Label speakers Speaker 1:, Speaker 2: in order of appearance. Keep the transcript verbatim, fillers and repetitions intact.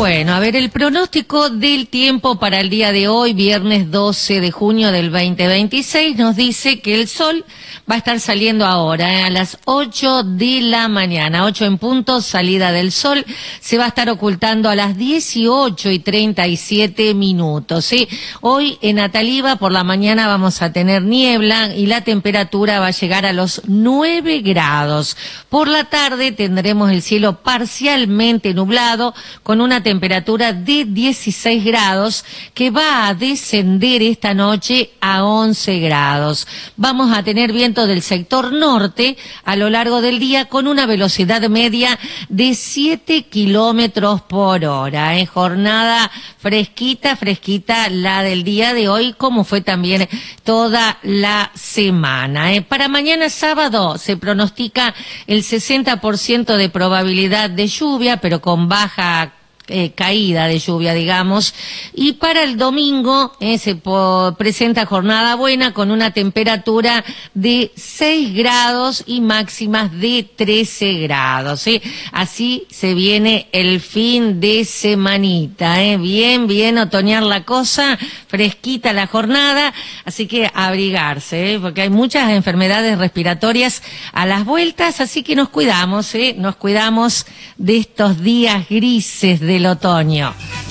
Speaker 1: Bueno, a ver, el pronóstico del tiempo para el día de hoy, viernes doce de junio del veinte veintiséis, nos dice que el sol va a estar saliendo ahora, ¿eh? a las ocho de la mañana, ocho en punto, salida del sol, se va a estar ocultando a las dieciocho y treinta y siete minutos, ¿sí? Hoy en Ataliva por la mañana vamos a tener niebla y la temperatura va a llegar a los nueve grados. Por la tarde tendremos el cielo parcialmente nublado, con una temperatura de dieciséis grados que va a descender esta noche a once grados. Vamos a tener viento del sector norte a lo largo del día con una velocidad media de siete kilómetros por hora. ¿eh? Jornada fresquita, fresquita la del día de hoy, como fue también toda la semana. ¿eh? Para mañana sábado se pronostica el sesenta por ciento de probabilidad de lluvia, pero con baja Eh, caída de lluvia, digamos, y para el domingo eh, se po- presenta jornada buena con una temperatura de seis grados y máximas de trece grados, ¿eh? Así se viene el fin de semanita, ¿eh? bien, bien otoñar la cosa, fresquita la jornada, así que abrigarse, ¿eh? porque hay muchas enfermedades respiratorias a las vueltas, así que nos cuidamos, ¿eh? nos cuidamos de estos días grises del otoño.